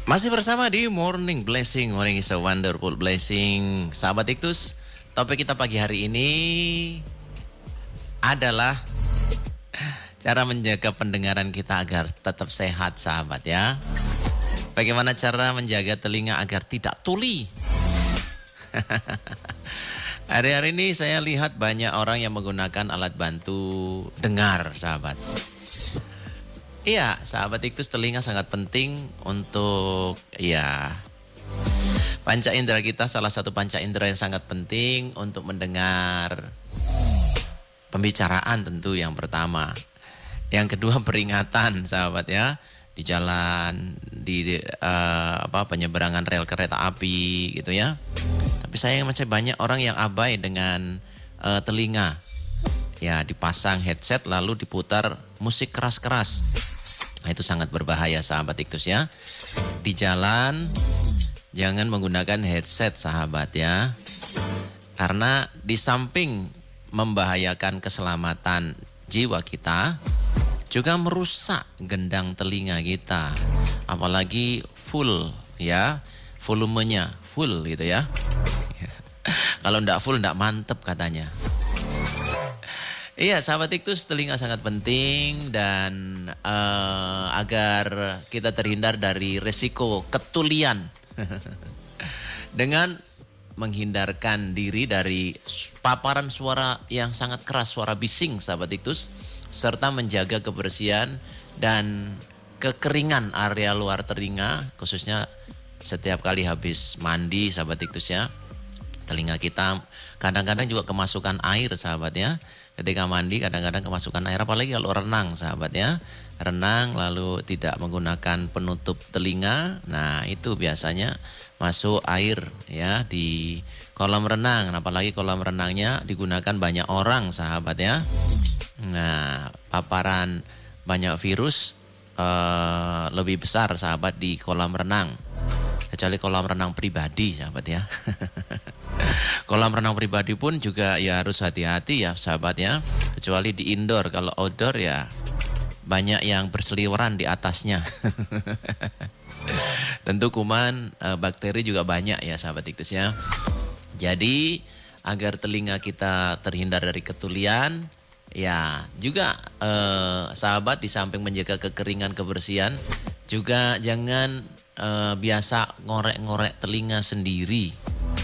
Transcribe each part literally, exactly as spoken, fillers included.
Masih bersama di Morning Blessing, Morning is a Wonderful Blessing. Sahabat Iktus, topik kita pagi hari ini adalah cara menjaga pendengaran kita agar tetap sehat, sahabat ya. Bagaimana cara menjaga telinga agar tidak tuli? Hari-hari ini saya lihat banyak orang yang menggunakan alat bantu dengar, sahabat. Iya, sahabat Iktus, telinga sangat penting untuk ya panca indera kita, salah satu panca indera yang sangat penting untuk mendengar pembicaraan tentu yang pertama. Yang kedua peringatan, sahabat ya, di jalan, di uh, apa penyeberangan rel kereta api gitu ya. Tapi sayang masih banyak orang yang abai dengan uh, telinga. Ya, dipasang headset lalu diputar musik keras-keras. Nah, itu sangat berbahaya, sahabat Iktus ya. Di jalan jangan menggunakan headset, sahabat ya. Karena di samping membahayakan keselamatan jiwa kita, juga merusak gendang telinga kita. Apalagi full ya, volumenya full gitu ya. Kalau enggak full enggak mantep katanya. Iya, sahabat Iktus, telinga sangat penting dan uh, agar kita terhindar dari resiko ketulian dengan menghindarkan diri dari paparan suara yang sangat keras, suara bising, sahabat Iktus, serta menjaga kebersihan dan kekeringan area luar telinga, khususnya setiap kali habis mandi, sahabat Iktus ya. Telinga kita kadang-kadang juga kemasukan air, sahabat ya. Ketika mandi kadang-kadang kemasukan air, apalagi kalau renang, sahabat ya. Renang lalu tidak menggunakan penutup telinga, nah itu biasanya masuk air ya di kolam renang. Apalagi kolam renangnya digunakan banyak orang, sahabat ya. Nah, paparan banyak virus uh, lebih besar, sahabat, di kolam renang. Kecuali kolam renang pribadi, sahabat ya. Kolam renang pribadi pun juga ya harus hati-hati ya, sahabat ya. Kecuali di indoor, kalau outdoor ya banyak yang berseliweran di atasnya. Tentu kuman, e, bakteri juga banyak ya, sahabat Iktus ya. Jadi agar telinga kita terhindar dari ketulian, ya juga e, sahabat, di samping menjaga kekeringan, kebersihan, juga jangan e, biasa ngorek-ngorek telinga sendiri.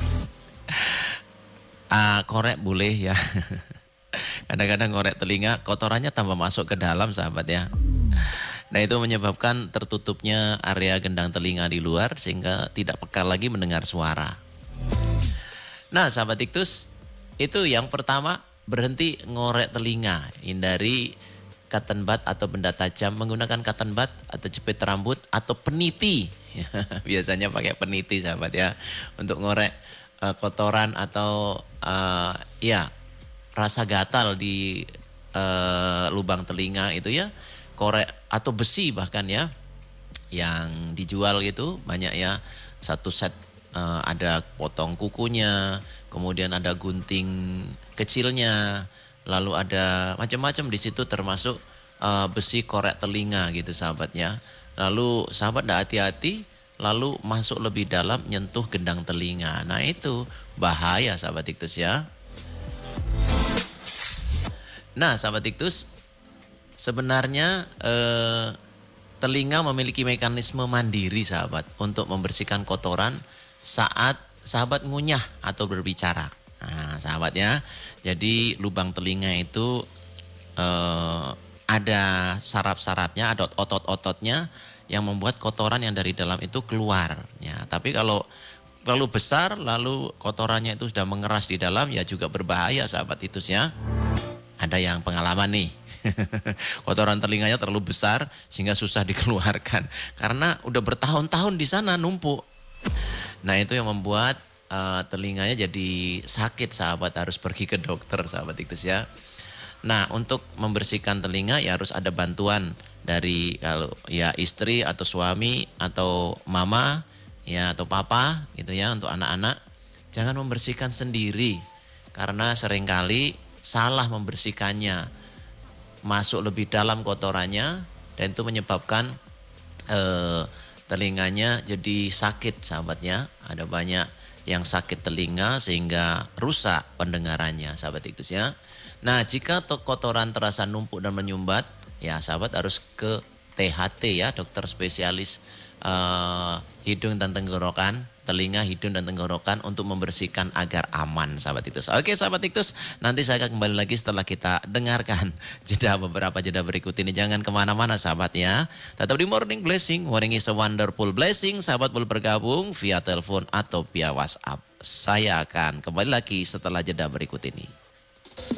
Ah, korek boleh ya. Kadang-kadang ngorek telinga, kotorannya tambah masuk ke dalam, sahabat ya. Nah, itu menyebabkan tertutupnya area gendang telinga di luar sehingga tidak peka lagi mendengar suara. Nah, sahabat Iktus, itu yang pertama, berhenti ngorek telinga. Hindari cotton bud atau benda tajam, menggunakan cotton bud atau jepit rambut atau peniti. Biasanya pakai peniti, sahabat ya, untuk ngorek Uh, kotoran atau uh, ya rasa gatal di uh, lubang telinga itu ya, korek atau besi bahkan ya, yang dijual gitu banyak ya, satu set uh, ada potong kukunya, kemudian ada gunting kecilnya, lalu ada macam-macam di situ termasuk uh, besi korek telinga gitu, sahabat ya. Lalu sahabat tidak hati-hati, lalu masuk lebih dalam nyentuh gendang telinga. Nah, itu bahaya, sahabat Iktus ya. Nah, sahabat Iktus, sebenarnya eh, telinga memiliki mekanisme mandiri, sahabat, untuk membersihkan kotoran saat sahabat ngunyah atau berbicara. Nah, sahabat ya, jadi lubang telinga itu eh, ada saraf-sarafnya, ada otot-ototnya yang membuat kotoran yang dari dalam itu keluar. Ya, tapi kalau terlalu besar, lalu kotorannya itu sudah mengeras di dalam, ya juga berbahaya, sahabat itu ya. Ada yang pengalaman nih, kotoran telinganya terlalu besar sehingga susah dikeluarkan karena udah bertahun-tahun di sana numpuk. Nah, itu yang membuat uh, telinganya jadi sakit, sahabat, harus pergi ke dokter, sahabat itu ya. Nah, untuk membersihkan telinga ya harus ada bantuan dari kalau ya istri atau suami atau mama ya atau papa gitu ya. Untuk anak-anak jangan membersihkan sendiri karena seringkali salah membersihkannya, masuk lebih dalam kotorannya dan itu menyebabkan eh, telinganya jadi sakit sahabatnya. Ada banyak yang sakit telinga sehingga rusak pendengarannya sahabat iktus ya. Nah jika kotoran terasa numpuk dan menyumbat, ya sahabat harus ke T H T ya, dokter spesialis uh, hidung dan tenggorokan, telinga, hidung dan tenggorokan untuk membersihkan agar aman sahabat iktus. Oke sahabat iktus, nanti saya akan kembali lagi setelah kita dengarkan jeda beberapa jeda berikut ini. Jangan kemana-mana sahabat ya. Tetap di Morning Blessing, morning is a wonderful blessing. Sahabat boleh bergabung via telepon atau via WhatsApp. Saya akan kembali lagi setelah jeda berikut ini.